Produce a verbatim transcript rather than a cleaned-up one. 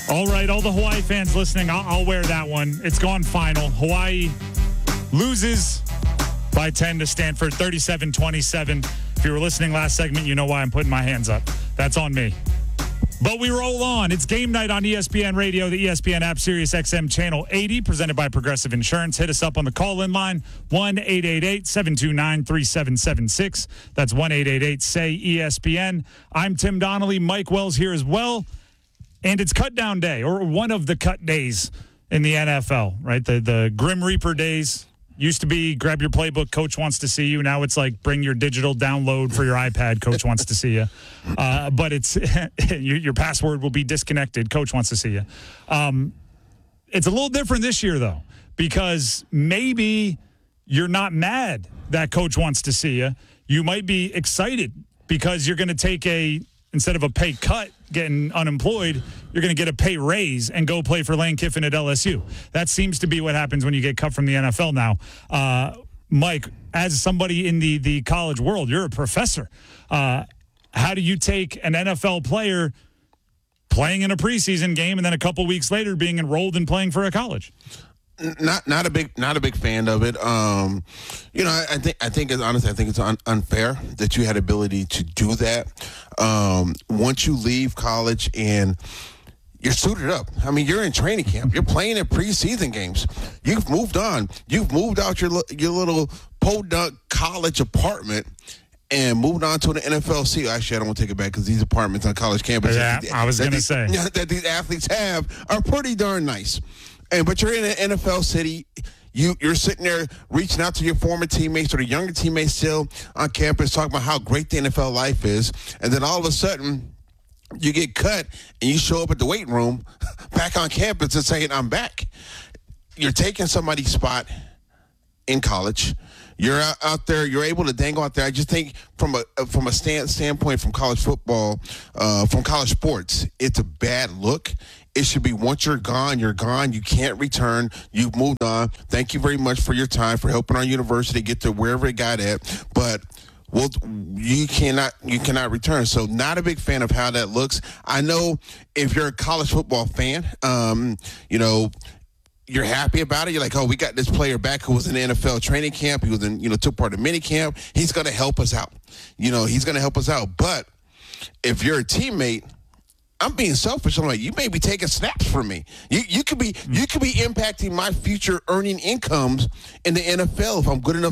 All right, all the Hawaii fans listening, I'll, I'll wear that one. It's gone final. Hawaii loses by ten to Stanford, thirty-seven twenty-seven. If you were listening last segment, you know why I'm putting my hands up. That's on me. But we roll on. It's game night on E S P N Radio, the E S P N app, Sirius X M Channel eighty, presented by Progressive Insurance. Hit us up on the call-in line, one eight eight eight, seven two nine, three seven seven six. That's one eight eight eight, S A Y, E S P N. I'm Tim Donnelly. Mike Wells here as well. And it's cut down day, or one of the cut days in the N F L, right? The the Grim Reaper days used to be grab your playbook, coach wants to see you. Now it's like bring your digital download for your iPad, coach wants to see you. Uh, but it's your, your password will be disconnected, coach wants to see you. Um, it's a little different this year, though, because maybe you're not mad that coach wants to see you. You might be excited because you're going to take a instead of a pay cut, getting unemployed, you're going to get a pay raise and go play for Lane Kiffin at L S U. That seems to be what happens when you get cut from the N F L now. Uh, Mike, as somebody in the, the college world, you're a professor. Uh, how do you take an N F L player playing in a preseason game and then a couple weeks later being enrolled and playing for a college? Not not a big not a big fan of it. Um, you know, I, I think I think it's honestly I think it's un- unfair that you had ability to do that. Um, once you leave college and you're suited up. I mean, you're in training camp. You're playing in preseason games. You've moved on. You've moved out your your little podunk college apartment and moved on to an N F L seat. Actually, I don't want to take it back because these apartments on college campuses yeah, that, I was going to these, say that these athletes have are pretty darn nice. And but you're in an N F L city. You you're sitting there reaching out to your former teammates or the younger teammates still on campus, talking about how great the N F L life is, and then all of a sudden you get cut and you show up at the weight room back on campus and saying, "I'm back." You're taking somebody's spot in college. You're out, out there. You're able to dangle out there. I just think from a from a stand, standpoint from college football, uh, from college sports, it's a bad look. It should be once you're gone, you're gone. You can't return. You've moved on. Thank you very much for your time, for helping our university get to wherever it got at. But well, you cannot you cannot return. So not a big fan of how that looks. I know if you're a college football fan, um, you know, you're happy about it. You're like, oh, we got this player back who was in the N F L training camp. He was in, you know, took part of mini camp. He's going to help us out. You know, he's going to help us out. But if you're a teammate, I'm being selfish. I'm like, you may be taking snaps from me. You you could be you could be impacting my future earning incomes in the N F L if I'm good enough